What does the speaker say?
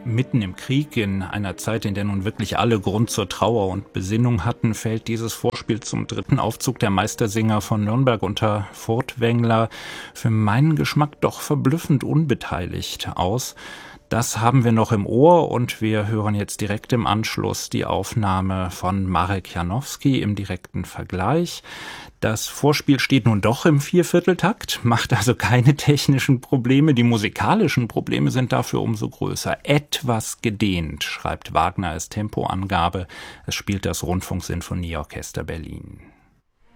Mitten im Krieg, in einer Zeit, in der nun wirklich alle Grund zur Trauer und Besinnung hatten, fällt dieses Vorspiel zum dritten Aufzug der Meistersinger von Nürnberg unter Furtwängler für meinen Geschmack doch verblüffend unbeteiligt aus. Das haben wir noch im Ohr und wir hören jetzt direkt im Anschluss die Aufnahme von Marek Janowski im direkten Vergleich. Das Vorspiel steht nun doch im Viervierteltakt, macht also keine technischen Probleme. Die musikalischen Probleme sind dafür umso größer. Etwas gedehnt, schreibt Wagner als Tempoangabe. Es spielt das Rundfunksinfonieorchester Berlin.